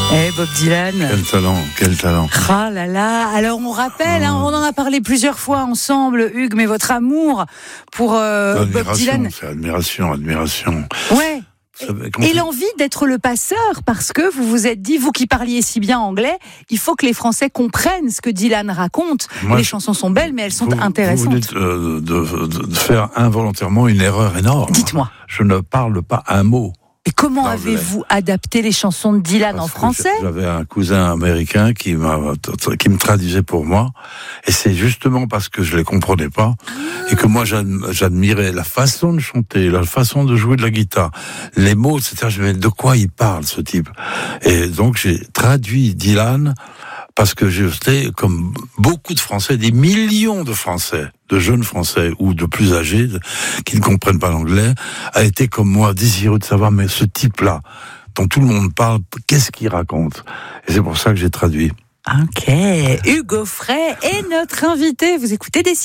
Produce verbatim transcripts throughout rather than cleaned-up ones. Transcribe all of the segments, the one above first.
Eh, Bob Dylan. Quel talent, quel talent. Ah là là. Alors on rappelle, hein, on en a parlé plusieurs fois ensemble, Hugues, mais votre amour pour euh, Bob Dylan. C'est admiration, admiration. Ouais. Et l'envie d'être le passeur, parce que vous vous êtes dit, vous qui parliez si bien anglais, il faut que les Français comprennent ce que Dylan raconte. Moi, les chansons sont belles, mais elles sont vous, intéressantes. Vous venez de, de, de, de faire involontairement une erreur énorme. Dites-moi. Je ne parle pas un mot. Et comment avez-vous adapté les chansons de Dylan Parce en français ? J'avais un cousin américain qui, m'a, qui me traduisait pour moi. Et c'est justement parce que je ne les comprenais pas et que moi j'admirais la façon de chanter, la façon de jouer de la guitare, les mots, et cetera. Je me disais, de quoi il parle, ce type ? Et donc j'ai traduit Dylan parce que j'étais, comme beaucoup de Français, des millions de Français, de jeunes Français ou de plus âgés, de, qui ne comprennent pas l'anglais, a été comme moi désireux de savoir, mais ce type-là, dont tout le monde parle, qu'est-ce qu'il raconte ? Et c'est pour ça que j'ai traduit. Ok, Hugues Aufray est notre invité. Vous écoutez Décibel ?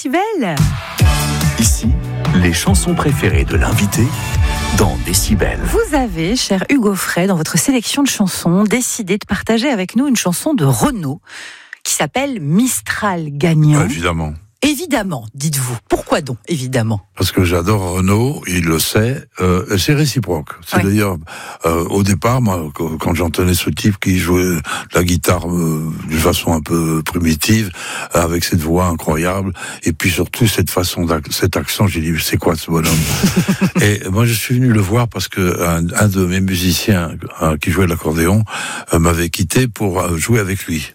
Ici, les chansons préférées de l'invité dans Décibel. Vous avez, cher Hugues Aufray, dans votre sélection de chansons, décidé de partager avec nous une chanson de Renaud qui s'appelle Mistral gagnant. Ah, évidemment. Évidemment, dites-vous. Pourquoi donc, évidemment ? Parce que j'adore Renaud, il le sait, euh, c'est réciproque. C'est oui. D'ailleurs, euh, au départ, moi, quand j'entendais ce type qui jouait la guitare euh, d'une façon un peu primitive, avec cette voix incroyable, et puis surtout cette façon, cet accent, j'ai dit, c'est quoi ce bonhomme ? Et moi, je suis venu le voir parce que un, un de mes musiciens euh, qui jouait de l'accordéon euh, m'avait quitté pour euh, jouer avec lui.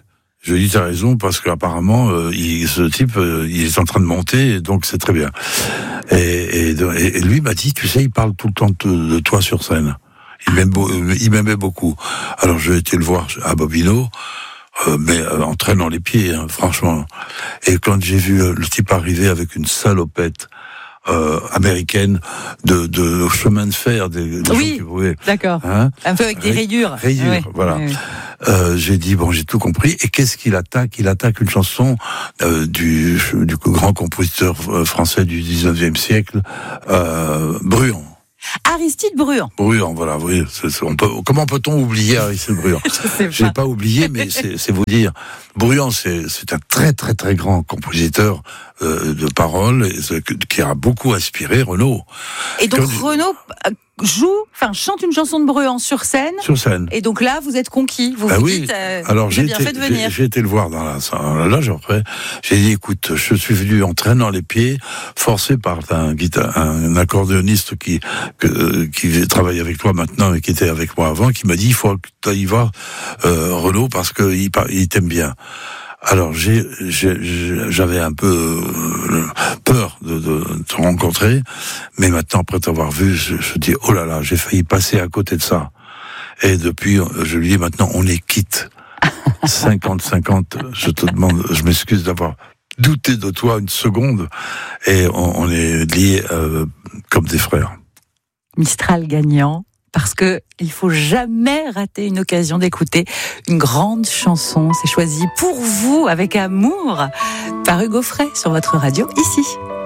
Je lui dis, t'as raison, parce qu'apparemment, euh, il, ce type, euh, il est en train de monter, donc c'est très bien. Et, et, et lui m'a dit, tu sais, il parle tout le temps de, de toi sur scène. Il m'aime, il m'aimait beaucoup. Alors, j'ai été le voir à Bobino, euh, mais euh, en traînant les pieds, hein, franchement. Et quand j'ai vu euh, le type arriver avec une salopette, Euh, américaine de, de chemin de fer des, des oui, gens qui, d'accord, hein, un peu avec des rayures rayures, oui, voilà oui, oui. Euh, j'ai dit bon, j'ai tout compris. Et qu'est-ce qu'il attaque ? Il attaque une chanson euh, du, du grand compositeur français du dix-neuvième siècle, euh, Bruant. Aristide Bruant. Bruant, voilà, oui. C'est, c'est, on peut, comment peut-on oublier Aristide Bruant ? Je sais pas. J'ai pas oublié, mais c'est, c'est vous dire. Bruant, c'est, c'est un très très très grand compositeur euh, de paroles et, qui a beaucoup inspiré Renaud. Et donc Quand Renaud joue, enfin chante une chanson de Bruant sur scène. Sur scène. Et donc là, vous êtes conquis. Vous bah vous oui. dites, euh, alors j'ai bien été, fait de venir. J'ai, j'ai été le voir dans la salle. Là, après, j'ai dit, écoute, je suis venu en traînant les pieds, forcé par un guitar, un accordéoniste qui que, qui travaille avec toi maintenant et qui était avec moi avant, qui m'a dit, il faut que tu y vas, euh, Renaud, parce que il, il t'aime bien. Alors j'ai, j'ai, j'avais un peu euh, peur de, de te rencontrer, mais maintenant après t'avoir vu, je, je dis oh là là, j'ai failli passer à côté de ça. Et depuis, je lui dis maintenant on est quitte. cinquante cinquante, je te demande, je m'excuse d'avoir douté de toi une seconde, et on, on est liés euh, comme des frères. Mistral gagnant. Parce que il faut jamais rater une occasion d'écouter une grande chanson. C'est choisi pour vous avec amour par Hugues Aufray sur votre radio ici.